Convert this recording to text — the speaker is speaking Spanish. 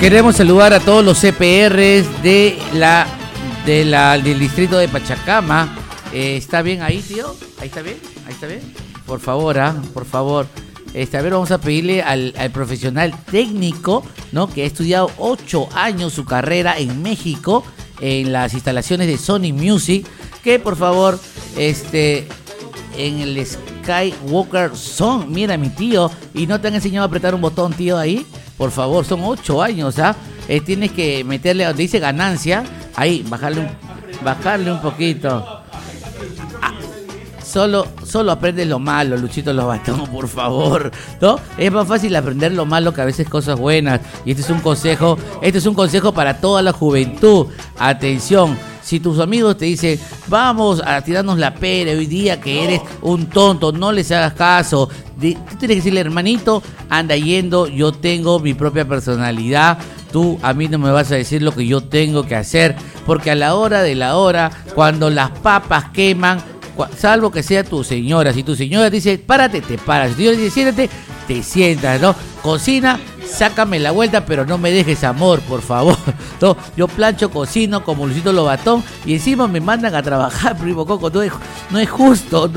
Queremos saludar a todos los CPRs del distrito de Pachacama. ¿Está bien ahí, tío? ¿Ahí está bien? ¿Ahí está bien? Por favor, por favor. A ver, vamos a pedirle al profesional técnico, ¿no? Que ha estudiado 8 años su carrera en México, en las instalaciones de Sony Music, que por favor, en el Skywalker Song, mira mi tío, y no te han enseñado a apretar un botón, tío, ahí. Por favor, son 8 años, tienes que meterle donde dice ganancia, ahí, bajarle un poquito. Solo aprendes lo malo, Luchito Lobatón, por favor, ¿no? Es más fácil aprender lo malo que a veces cosas buenas. Y este es un consejo para toda la juventud. Atención, si tus amigos te dicen, vamos a tirarnos la pera hoy día que eres un tonto, no les hagas caso. Tú tienes que decirle, hermanito, anda yendo, yo tengo mi propia personalidad. Tú a mí no me vas a decir lo que yo tengo que hacer, porque a la hora de la hora, cuando las papas queman, salvo que sea tu señora, si tu señora dice párate, te paras, si tu señora dice siéntate, te sientas, ¿no? Cocina, sácame la vuelta, pero no me dejes, amor, por favor, ¿no? Yo plancho, cocino como Luisito Lobatón y encima me mandan a trabajar, primo Coco, no es justo, ¿no?